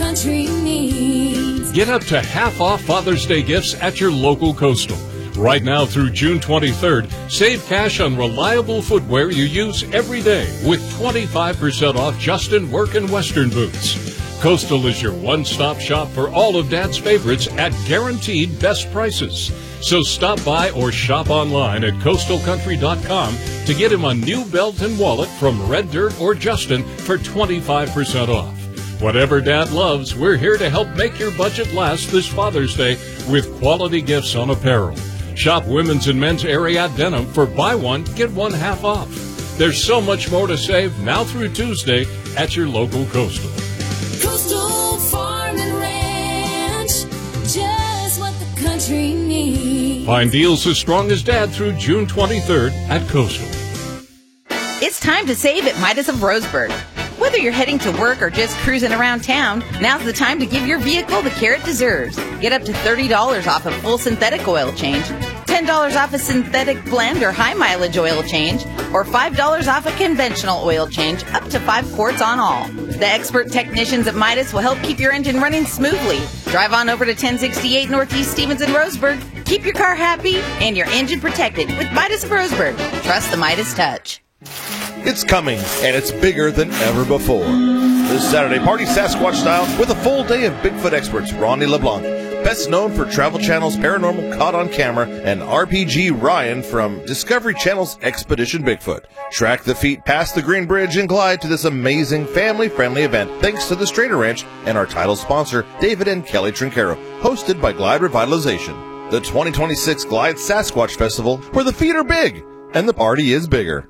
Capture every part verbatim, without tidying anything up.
country needs. Get up to half off Father's Day gifts at your local Coastal. Right now through June twenty-third, save cash on reliable footwear you use every day with twenty-five percent off Justin Work and Western boots. Coastal is your one-stop shop for all of Dad's favorites at guaranteed best prices. So stop by or shop online at coastal country dot com to get him a new belt and wallet from Red Dirt or Justin for twenty-five percent off. Whatever Dad loves, we're here to help make your budget last this Father's Day with quality gifts on apparel. Shop women's and men's Ariat denim for buy one, get one half off. There's so much more to save now through Tuesday at your local Coastal. Coastal Farm and Ranch, just what the country needs. Find deals as strong as Dad through June twenty-third at Coastal. It's time to save at Midas of Roseburg. Whether you're heading to work or just cruising around town, now's the time to give your vehicle the care it deserves. Get up to thirty dollars off a full synthetic oil change, ten dollars off a synthetic blend or high mileage oil change, or five dollars off a conventional oil change, up to five quarts on all. The expert technicians at Midas will help keep your engine running smoothly. Drive on over to ten sixty-eight Northeast Stevens in Roseburg. Keep your car happy and your engine protected with Midas of Roseburg. Trust the Midas touch. It's coming, and it's bigger than ever before. This Saturday, party Sasquatch style with a full day of Bigfoot experts. Ronnie LeBlanc, best known for Travel Channel's Paranormal Caught on Camera, and R P G Ryan from Discovery Channel's Expedition Bigfoot. Track the feet past the Green Bridge and glide to this amazing family-friendly event thanks to the Strader Ranch and our title sponsor, David and Kelly Trincaro, hosted by Glide Revitalization. The twenty twenty-six Glide Sasquatch Festival, where the feet are big and the party is bigger.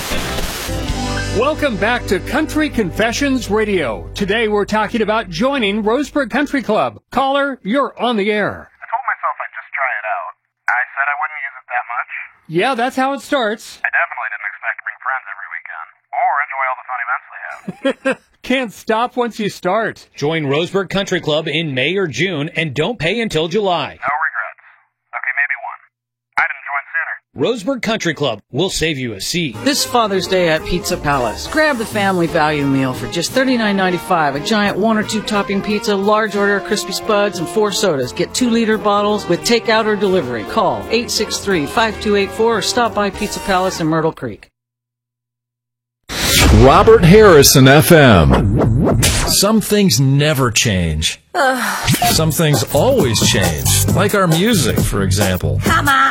Welcome back to Country Confessions Radio. Today we're talking about joining Roseburg Country Club. Caller, you're on the air. I told myself I'd just try it out. I said I wouldn't use it that much. Yeah, that's how it starts. I definitely didn't expect to bring friends every weekend, or enjoy all the fun events they have. Can't stop once you start. Join Roseburg Country Club in May or June and don't pay until July. No regrets. Okay, maybe one. I'd have joined sooner. Roseburg Country Club will save you a seat. This Father's Day at Pizza Palace, grab the family value meal for just thirty-nine ninety-five. A giant one or two topping pizza, large order of crispy spuds, and four sodas. Get two liter bottles with takeout or delivery. Call eight six three, five two eight four or stop by Pizza Palace in Myrtle Creek. Robert Harrison F M. Some things never change. Some things always change, like our music, for example. Come on.